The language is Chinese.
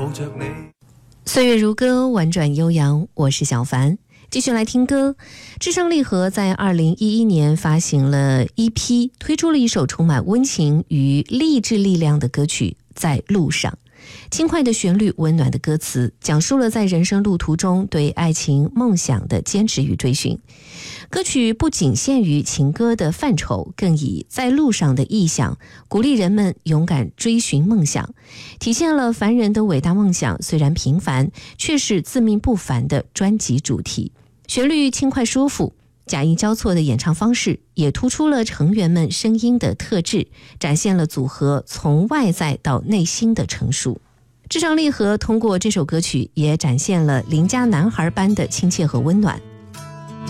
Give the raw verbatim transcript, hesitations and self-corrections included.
抱着你。 岁月如歌，婉转悠扬，我是小凡。继续来听歌，至上励合在二零一一年发行了 E P， 推出了一首充满温情与励志力量的歌曲《在路上》。轻快的旋律，温暖的歌词，讲述了在人生路途中对爱情梦想的坚持与追寻。歌曲不仅限于情歌的范畴，更以在路上的意象鼓励人们勇敢追寻梦想，体现了凡人的伟大梦想虽然平凡，却是自命不凡的专辑主题。旋律轻快舒服，假音交错的演唱方式也突出了成员们声音的特质，展现了组合从外在到内心的成熟。至上励合通过这首歌曲也展现了邻家男孩般的亲切和温暖。